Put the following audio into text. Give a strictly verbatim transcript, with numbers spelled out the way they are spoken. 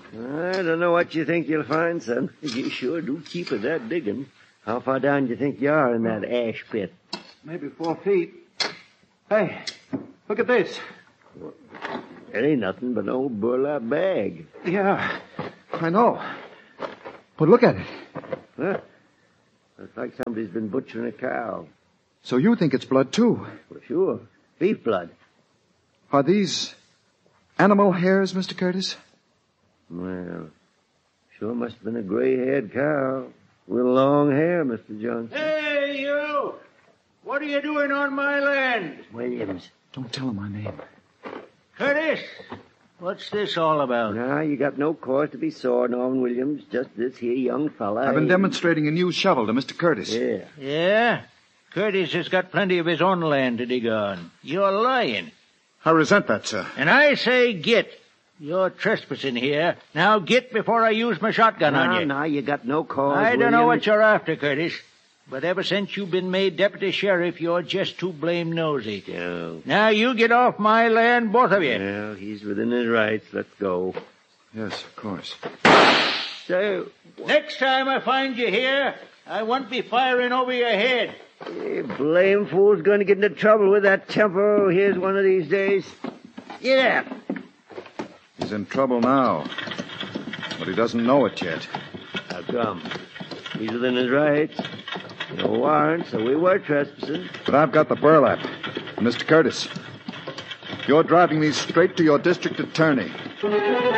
I don't know what you think you'll find, son. You sure do keep at that digging. How far down do you think you are in that ash pit? Maybe four feet. Hey, look at this. It ain't nothing but an old burlap bag. Yeah, I know. But look at it. Huh? Looks like somebody's been butchering a cow. So you think it's blood, too? For sure. Beef blood. Are these animal hairs, Mister Curtis? Well, sure must have been a gray-haired cow with long hair, Mister Johnson. Hey, you! What are you doing on my land? Williams. Don't tell him my name. Curtis, what's this all about? Now, you got no cause to be sore, Norman Williams. Just this here young fella. I've been I... demonstrating a new shovel to Mister Curtis. Yeah. Yeah? Curtis has got plenty of his own land to dig on. You're lying. I resent that, sir. And I say get. You're trespassing here. Now get before I use my shotgun now, on you. Now, you got no cause, I don't know Williams. what you're after, Curtis. But ever since you've been made deputy sheriff, you're just too blame nosy. No. Now you get off my land, both of you. Well, he's within his rights. Let's go. Yes, of course. So, Next time I find you here, I won't be firing over your head. eh, blame fool's going to get into trouble with that temper. Here's one of these days. Get up. He's in trouble now. But he doesn't know it yet. How come? He's within his rights. No warrant, so we were trespassing. But I've got the burlap. Mister Curtis, you're driving me straight to your district attorney.